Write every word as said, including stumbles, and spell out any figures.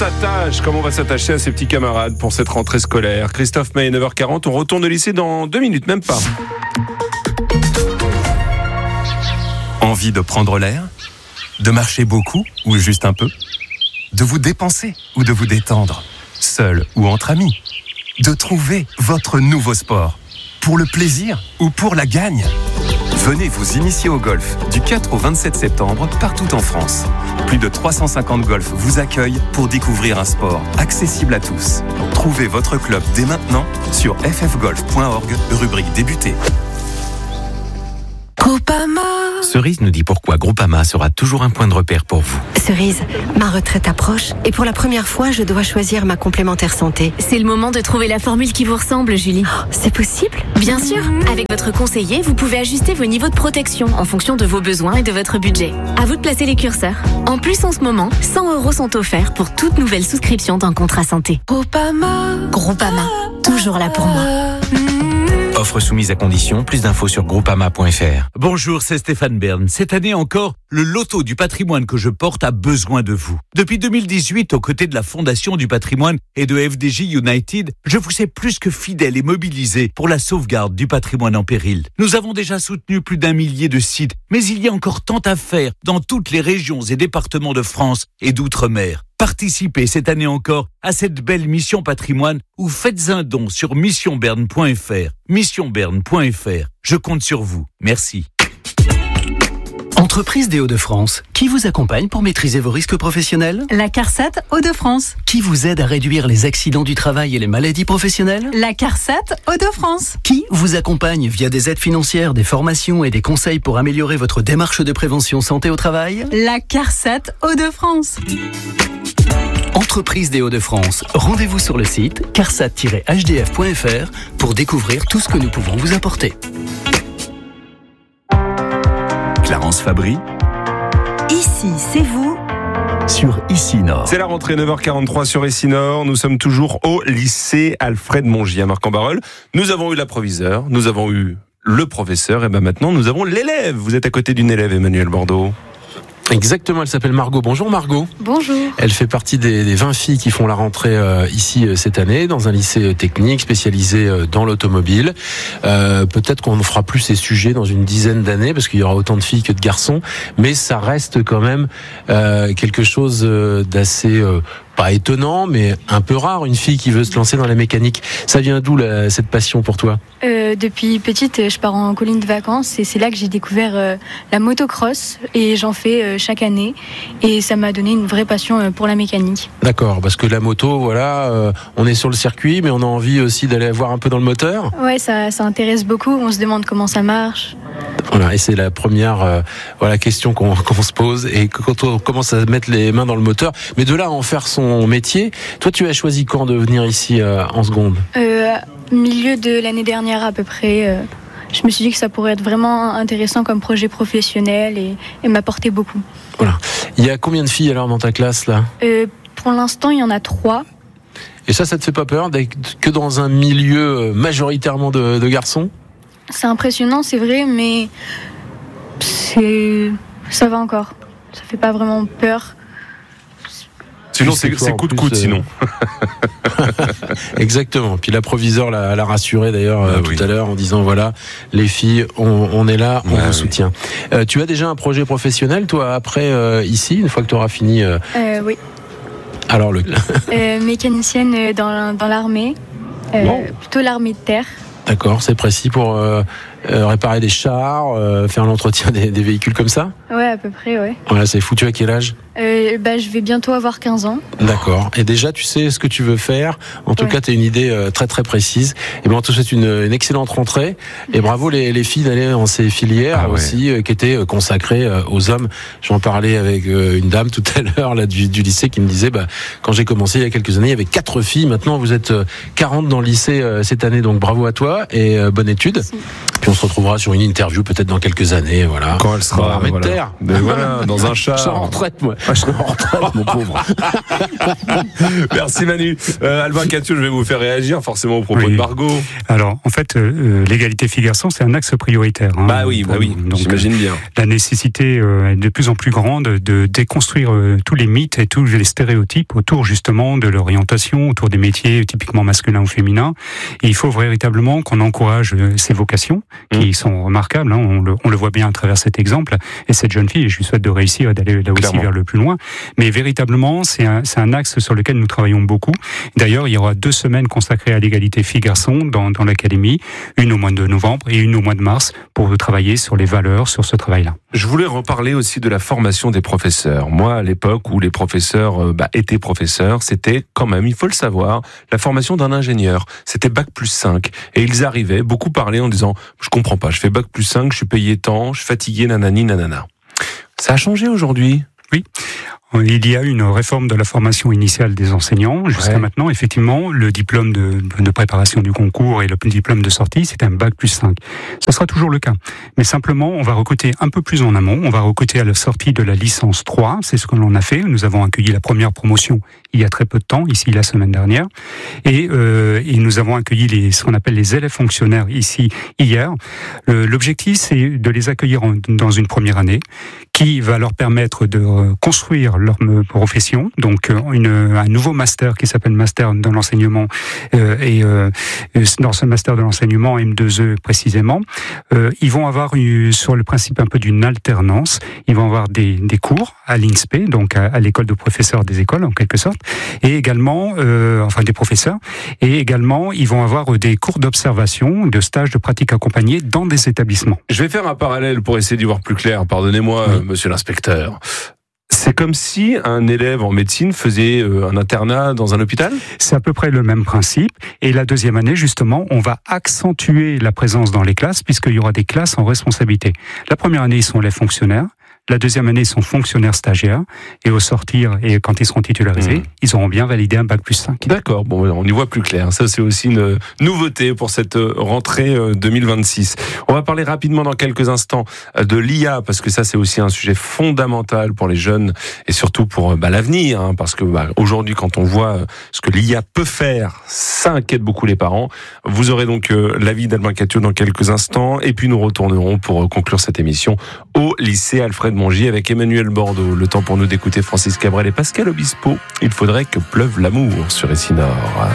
s'attache, comment on va s'attacher à ses petits camarades pour cette rentrée scolaire. Christophe May, neuf heures quarante, on retourne au lycée dans deux minutes, même pas. Envie de prendre l'air ? De marcher beaucoup ou juste un peu ? De vous dépenser ou de vous détendre ? Seul ou entre amis ? De trouver votre nouveau sport ? Pour le plaisir ou pour la gagne ? Venez vous initier au golf du quatre au vingt-sept septembre partout en France. Plus de trois cent cinquante golfs vous accueillent pour découvrir un sport accessible à tous. Trouvez votre club dès maintenant sur f f golf point org, rubrique débuter. Groupama. Cerise nous dit pourquoi Groupama sera toujours un point de repère pour vous. Cerise, ma retraite approche et pour la première fois, je dois choisir ma complémentaire santé. C'est le moment de trouver la formule qui vous ressemble, Julie. Oh, c'est possible ? Bien sûr. Avec votre conseiller, vous pouvez ajuster vos niveaux de protection en fonction de vos besoins et de votre budget. À vous de placer les curseurs. En plus, en ce moment, cent euros sont offerts pour toute nouvelle souscription d'un contrat santé. Groupama. Groupama, toujours là pour moi. Offre soumise à condition, plus d'infos sur groupama point f r. Bonjour, c'est Stéphane Bern. Cette année encore, le loto du patrimoine que je porte a besoin de vous. Depuis deux mille dix-huit, aux côtés de la Fondation du patrimoine et de F D J United, je vous sais plus que fidèle et mobilisé pour la sauvegarde du patrimoine en péril. Nous avons déjà soutenu plus d'un millier de sites, mais il y a encore tant à faire dans toutes les régions et départements de France et d'outre-mer. Participez cette année encore à cette belle mission patrimoine ou faites un don sur mission bern point f r. mission bern point f r. Je compte sur vous. Merci. Entreprise des Hauts-de-France, qui vous accompagne pour maîtriser vos risques professionnels ? La CARSAT Hauts-de-France. Qui vous aide à réduire les accidents du travail et les maladies professionnelles ? La CARSAT Hauts-de-France. Qui vous accompagne via des aides financières, des formations et des conseils pour améliorer votre démarche de prévention santé au travail ? La CARSAT Hauts-de-France. Entreprise des Hauts-de-France, rendez-vous sur le site carsat tiret h d f point f r pour découvrir tout ce que nous pouvons vous apporter. Clarence Fabry. Ici, c'est vous. Sur Ici Nord. C'est la rentrée, neuf heures quarante-trois sur Ici Nord. Nous sommes toujours au lycée Alfred Mongy à Marc-en-Barœul. Nous avons eu la proviseure, nous avons eu le professeur, et ben maintenant nous avons l'élève. Vous êtes à côté d'une élève, Emmanuel Bordeaux. Exactement, elle s'appelle Margot. Bonjour Margot. Bonjour. Elle fait partie des, des vingt filles qui font la rentrée euh, ici euh, cette année dans un lycée technique spécialisé euh, dans l'automobile. Euh, peut-être qu'on fera plus ces sujets dans une dizaine d'années parce qu'il y aura autant de filles que de garçons, mais ça reste quand même euh, quelque chose euh, d'assez euh, pas étonnant, mais un peu rare, une fille qui veut se lancer dans la mécanique. Ça vient d'où la, cette passion pour toi ? euh, Depuis petite, je pars en colonie de vacances et c'est là que j'ai découvert euh, la motocross et j'en fais euh, chaque année et ça m'a donné une vraie passion euh, pour la mécanique. D'accord, parce que la moto, voilà, euh, on est sur le circuit, mais on a envie aussi d'aller voir un peu dans le moteur. Ouais, ça, ça intéresse beaucoup, on se demande comment ça marche. Voilà, et c'est la première euh, voilà, question qu'on, qu'on se pose. Et quand on commence à mettre les mains dans le moteur, mais de là à en faire son métier, toi tu as choisi quand de venir ici euh, en seconde ? euh, Milieu de l'année dernière à peu près. Euh, je me suis dit que ça pourrait être vraiment intéressant comme projet professionnel et, et m'apporter beaucoup. Voilà. Il y a combien de filles alors dans ta classe là ? euh, Pour l'instant, il y en a trois. Et ça, ça te fait pas peur d'être que dans un milieu majoritairement de, de garçons ? C'est impressionnant, c'est vrai, mais c'est... ça va encore. Ça fait pas vraiment peur. Sinon, c'est, c'est coup de coude, euh... sinon. Exactement. Puis la proviseure l'a, l'a rassuré d'ailleurs euh, ah, tout oui. à l'heure en disant voilà, les filles, on, on est là, on ouais, vous oui. soutient. Euh, tu as déjà un projet professionnel, toi, après euh, ici, une fois que tu auras fini euh... Euh, Oui. Alors le. euh, mécanicienne dans, dans l'armée, euh, bon. plutôt l'armée de terre. D'accord, c'est précis pour euh, euh, réparer des chars, euh, faire l'entretien des, des véhicules comme ça ? Ouais, à peu près, ouais. Voilà, c'est fou. Tu as quel âge ? euh, bah, Je vais bientôt avoir quinze ans. D'accord. Et déjà, tu sais ce que tu veux faire. En tout ouais. cas, tu as une idée euh, très très précise. Et bien, on te souhaite une, une excellente rentrée. Et Merci. Bravo les, les filles d'aller dans ces filières ah, aussi, ouais. euh, qui étaient consacrées euh, aux hommes. J'en parlais avec euh, une dame tout à l'heure là, du, du lycée qui me disait, bah, quand j'ai commencé il y a quelques années, il y avait quatre filles. Maintenant, vous êtes euh, quarante dans le lycée euh, cette année. Donc, bravo à toi et euh, bonne étude. Merci. Puis on se retrouvera sur une interview peut-être dans quelques années, voilà. Quand elle sera dans l'armée voilà. de terre. Mais voilà, dans un char. Je suis en retraite, moi. Ah, je serai en retraite, mon pauvre. Merci Manu. Euh, Albin Catio, je vais vous faire réagir forcément au propos Oui. de Margot. Alors, en fait, euh, l'égalité filles-garçons, c'est un axe prioritaire. Hein, Bah oui, bah oui, donc, j'imagine bien. La nécessité euh, est de plus en plus grande de déconstruire euh, tous les mythes et tous les stéréotypes autour justement de l'orientation, autour des métiers typiquement masculins ou féminins. Et il faut véritablement qu'on encourage euh, ces vocations qui mmh. sont remarquables. Hein, on, le, on le voit bien à travers cet exemple. Et cette jeune fille, je lui souhaite de réussir et d'aller là aussi Clairement. vers le plus loin. Mais véritablement, c'est un, c'est un axe sur lequel nous travaillons beaucoup. D'ailleurs, il y aura deux semaines consacrées à l'égalité filles-garçons dans, dans l'académie, une au mois de novembre et une au mois de mars pour travailler sur les valeurs, sur ce travail-là. Je voulais reparler aussi de la formation des professeurs. Moi, à l'époque où les professeurs bah, étaient professeurs, c'était quand même, il faut le savoir, la formation d'un ingénieur. C'était bac plus cinq. Et ils arrivaient, beaucoup parlaient en disant « Je comprends pas, je fais bac plus cinq, je suis payé tant, je suis fatigué, nanani, nanana ». Ça a changé aujourd'hui ? Oui. Il y a une réforme de la formation initiale des enseignants. Jusqu'à ouais. maintenant, effectivement, le diplôme de, de préparation du concours et le diplôme de sortie, c'est un bac plus cinq. Ça sera toujours le cas. Mais simplement, on va recruter un peu plus en amont. On va recruter à la sortie de la licence trois. C'est ce que l'on a fait. Nous avons accueilli la première promotion il y a très peu de temps, ici la semaine dernière. Et, euh, et nous avons accueilli les, ce qu'on appelle les élèves fonctionnaires ici hier. Euh, l'objectif, c'est de les accueillir en, dans une première année qui va leur permettre de construire leur profession, donc une, un nouveau master qui s'appelle master de l'enseignement euh, et euh, dans ce master de l'enseignement M deux E précisément, euh, ils vont avoir eu, sur le principe un peu d'une alternance, ils vont avoir des, des cours à l'I N S P E, donc à, à l'école de professeurs des écoles en quelque sorte, et également, euh, enfin des professeurs, et également ils vont avoir des cours d'observation, de stages de pratique accompagnés dans des établissements. Je vais faire un parallèle pour essayer d'y voir plus clair, pardonnez-moi oui. monsieur l'inspecteur. C'est comme si un élève en médecine faisait un internat dans un hôpital ? C'est à peu près le même principe. Et la deuxième année, justement, on va accentuer la présence dans les classes puisqu'il y aura des classes en responsabilité. La première année, ils sont les fonctionnaires. La deuxième année, ils sont fonctionnaires stagiaires. Et au sortir, et quand ils seront titularisés, mmh. ils auront bien validé un bac plus cinq. D'accord, bon, on y voit plus clair. Ça, c'est aussi une nouveauté pour cette rentrée deux mille vingt-six. On va parler rapidement dans quelques instants de l'I A, parce que ça, c'est aussi un sujet fondamental pour les jeunes et surtout pour bah, l'avenir. Hein, parce que bah, aujourd'hui, quand on voit ce que l'I A peut faire, ça inquiète beaucoup les parents. Vous aurez donc euh, l'avis d'Albin Catio dans quelques instants. Et puis, nous retournerons pour conclure cette émission au lycée Alfred Mongy avec Emmanuel Bordeaux. Le temps pour nous d'écouter Francis Cabrel et Pascal Obispo. Il faudrait que pleuve l'amour sur Essinor.